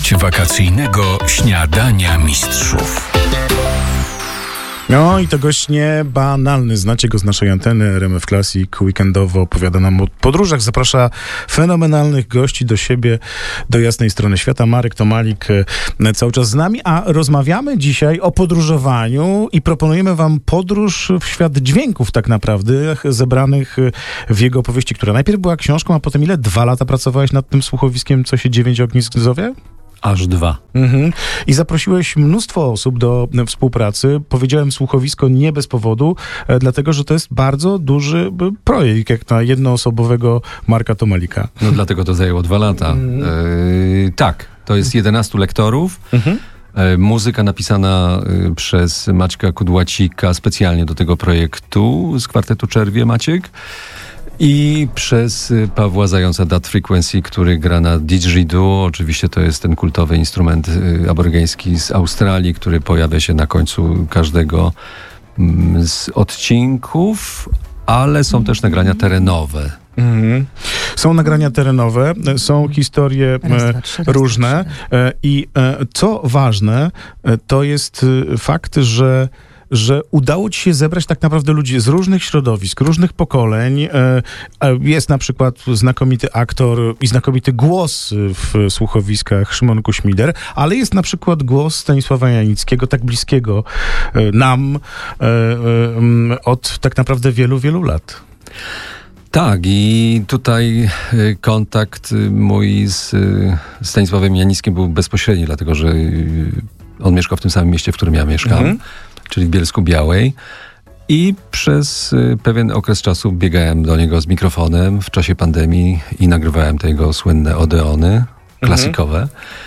Gość wakacyjnego śniadania mistrzów. No i to gość niebanalny. Znacie go z naszej anteny. RMF Classic weekendowo opowiada nam o podróżach. Zaprasza fenomenalnych gości do siebie, do jasnej strony świata. Marek Tomalik cały czas z nami, a rozmawiamy dzisiaj o podróżowaniu i proponujemy wam podróż w świat dźwięków tak naprawdę, zebranych w jego opowieści, która najpierw była książką, a potem ile? 2 lata pracowałeś nad tym słuchowiskiem, co się 9 ognisk zowie? Aż 2. I zaprosiłeś mnóstwo osób do współpracy. Powiedziałem słuchowisko nie bez powodu, dlatego, że to jest bardzo duży projekt, jak na jednoosobowego Marka Tomalika. No dlatego to zajęło 2 lata. Tak, to jest 11 lektorów. Muzyka napisana przez Maćka Kudłacika specjalnie do tego projektu z kwartetu Czerwie Maciek. I przez Pawła Zająca That Frequency, który gra na didgeridoo. Oczywiście to jest ten kultowy instrument aborygeński z Australii, który pojawia się na końcu każdego z odcinków, ale są też nagrania terenowe. Są nagrania terenowe, są historie różne i co ważne, to jest fakt, że udało ci się zebrać tak naprawdę ludzi z różnych środowisk, różnych pokoleń. Jest na przykład znakomity aktor i znakomity głos w słuchowiskach Szymon Kuśmider, ale jest na przykład głos Stanisława Janickiego, tak bliskiego nam od tak naprawdę wielu, wielu lat. Tak, i tutaj kontakt mój z Stanisławem Janickim był bezpośredni, dlatego że on mieszkał w tym samym mieście, w którym ja mieszkam. Czyli w Bielsku-Białej, i przez pewien okres czasu biegałem do niego z mikrofonem w czasie pandemii i nagrywałem te jego słynne odeony klasikowe.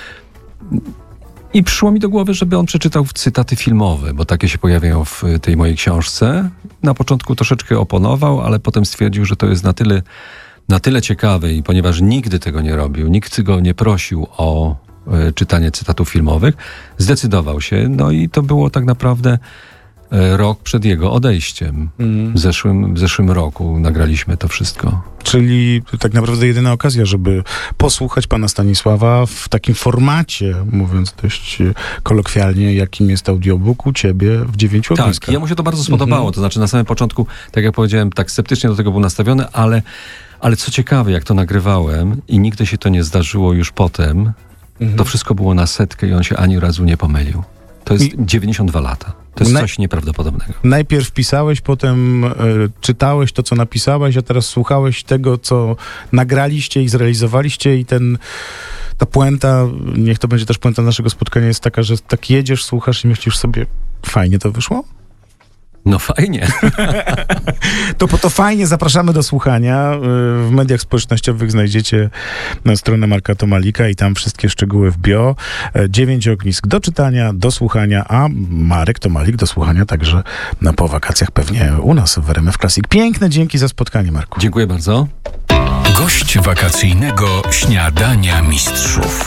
I przyszło mi do głowy, żeby on przeczytał cytaty filmowe, bo takie się pojawiają w tej mojej książce. Na początku troszeczkę oponował, ale potem stwierdził, że to jest na tyle ciekawe, i ponieważ nigdy tego nie robił, nikt go nie prosił o czytanie cytatów filmowych, zdecydował się. No i to było tak naprawdę rok przed jego odejściem. W zeszłym roku nagraliśmy to wszystko. Czyli tak naprawdę jedyna okazja, żeby posłuchać pana Stanisława w takim formacie, mówiąc dość kolokwialnie, jakim jest audiobook u ciebie w 9 ogniskach. Tak, jemu się to bardzo spodobało. To znaczy na samym początku, tak jak powiedziałem, tak sceptycznie do tego był nastawiony, ale co ciekawe, jak to nagrywałem i nigdy się to nie zdarzyło już potem, to wszystko było na setkę i on się ani razu nie pomylił. To jest 92 lata. To jest coś nieprawdopodobnego. Najpierw pisałeś, potem czytałeś to, co napisałeś, a teraz słuchałeś tego, co nagraliście i zrealizowaliście, i ta puenta, niech to będzie też puenta naszego spotkania, jest taka, że tak jedziesz, słuchasz i myślisz sobie, fajnie to wyszło? No fajnie. To fajnie, zapraszamy do słuchania. W mediach społecznościowych znajdziecie stronę Marka Tomalika i tam wszystkie szczegóły w bio. 9 ognisk do czytania, do słuchania, a Marek Tomalik do słuchania także po wakacjach pewnie u nas w RMF Classic. Piękne dzięki za spotkanie, Marku. Dziękuję bardzo. Gość wakacyjnego śniadania mistrzów.